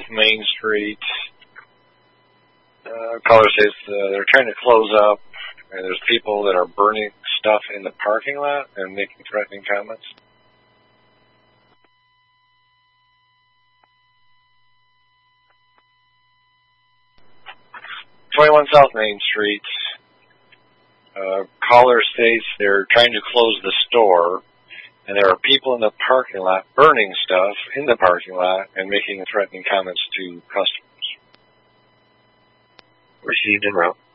Main Street. Caller says they're trying to close up, and there's people that are burning stuff in the parking lot and making threatening comments. 21 South Main Street. Caller states they're trying to close the store, and there are people in the parking lot burning stuff in the parking lot and making threatening comments to customers. Received en route.